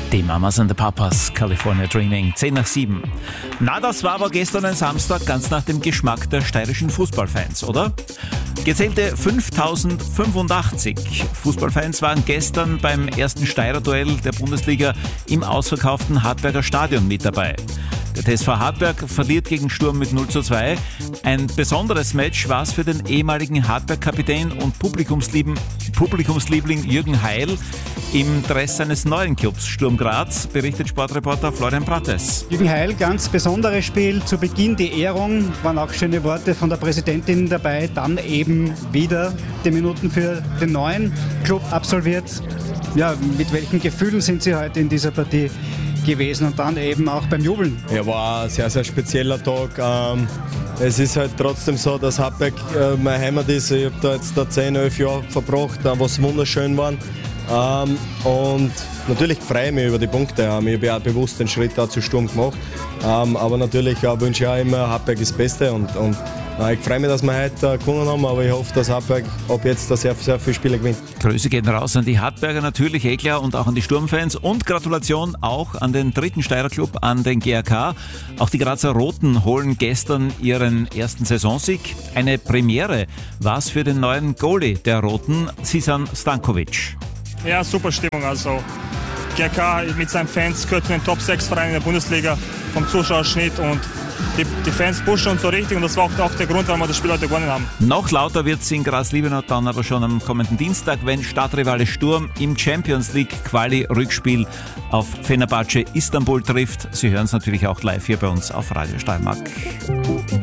Die Mamas and the Papas, California Dreaming, 6:10. Na, das war aber gestern ein Samstag ganz nach dem Geschmack der steirischen Fußballfans, oder? Gezählte 5085 Fußballfans waren gestern beim ersten Steirer Duell der Bundesliga im ausverkauften Hartberger Stadion mit dabei. Der TSV Hartberg verliert gegen Sturm mit 0:2. Ein besonderes Match war es für den ehemaligen Hartberg-Kapitän und Publikumsliebling Jürgen Heil im Dress seines neuen Clubs Sturm Graz, berichtet Sportreporter Florian Prates. Jürgen Heil, ganz besonderes Spiel, zu Beginn die Ehrung, waren auch schöne Worte von der Präsidentin dabei, dann eben wieder die Minuten für den neuen Club absolviert. Ja, mit welchen Gefühlen sind Sie heute in dieser Partie gewesen und dann eben auch beim Jubeln? Ja, war ein sehr, sehr spezieller Tag. Es ist halt trotzdem so, dass Hartberg meine Heimat ist. Ich habe da jetzt 10, 11 Jahre verbracht, was wunderschön war. Und natürlich freue ich mich über die Punkte. Ich habe ja auch bewusst den Schritt da zu Sturm gemacht. Aber natürlich wünsche ich auch immer, Hartberg ist das Beste. Und ich freue mich, dass wir heute gewonnen haben, aber ich hoffe, dass Hartberg ab jetzt sehr, sehr viele Spiele gewinnt. Grüße gehen raus an die Hartberger natürlich, klar, und auch an die Sturmfans. Und Gratulation auch an den dritten Steirer Club, an den GAK. Auch die Grazer Roten holen gestern ihren ersten Saisonsieg. Eine Premiere war es für den neuen Goalie der Roten, Sisan Stankovic. Ja, super Stimmung. Also GAK mit seinen Fans gehört zu den Top 6 Vereinen der Bundesliga vom Zuschauerschnitt und die Fans pushen uns so richtig und das war auch der Grund, warum wir das Spiel heute gewonnen haben. Noch lauter wird es in Graz-Liebenau dann aber schon am kommenden Dienstag, wenn Stadtrivale Sturm im Champions League Quali-Rückspiel auf Fenerbahce Istanbul trifft. Sie hören es natürlich auch live hier bei uns auf Radio Steiermark.